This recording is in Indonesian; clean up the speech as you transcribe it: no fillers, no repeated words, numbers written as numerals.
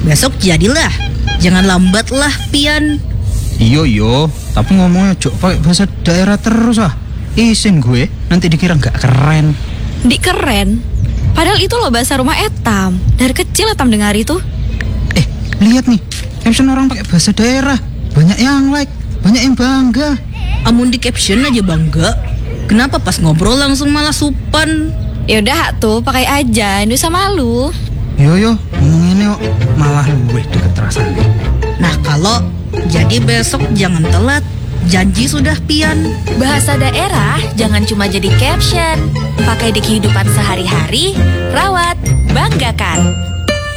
Besok jadilah. Jangan lambat lah, Pian. Iyo, tapi ngomongnya jok pakai bahasa daerah terus ah. Isin gue, nanti dikira nggak keren. Di keren. Padahal itu loh bahasa rumah Etam. Dari kecil Etam dengar itu. Lihat nih, caption orang pakai bahasa daerah. Banyak yang like, banyak yang bangga. Amun di caption aja bangga. Kenapa pas ngobrol langsung malah supan? Yaudah tuh, pakai aja. Nggak usah malu. Yo, ngomong ini kok malah luweh deket rasanya. Nah kalau jadi besok jangan telat. Janji sudah, Pian. Bahasa daerah jangan cuma jadi caption. Pakai di kehidupan sehari-hari, rawat, banggakan.